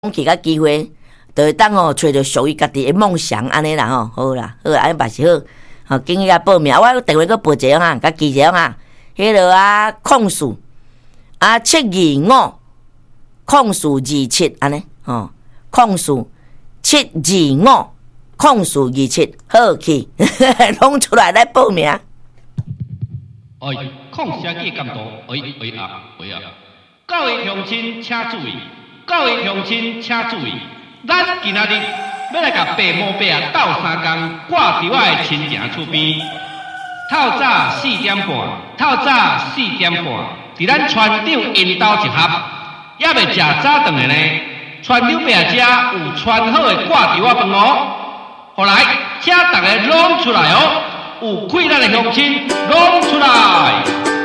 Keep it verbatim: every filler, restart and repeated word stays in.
勇气甲机会，就会当吼找着属于家己的梦想安尼啦吼。好啦，好安尼嘛是好。吼，今日甲报名，我电话阁报一个哈，甲记一下哈。迄落啊，控诉啊七二五，控诉二七安尼吼，控诉七二五，控诉二七，好去，拢出来来报名。 哎，控社记监督，哎哎啊哎啊！各位乡亲请注意，各位乡亲请注意，咱今仔日要来甲爸母伯啊斗三工，挂伫我的亲情厝边。透早四点半，透早四点半，伫咱船长因兜一盒，也未食早顿的呢。船长伯啊，遮有穿好的挂伫我饭哦。后来，请大家拢出来哦，有气力的乡亲拢出来。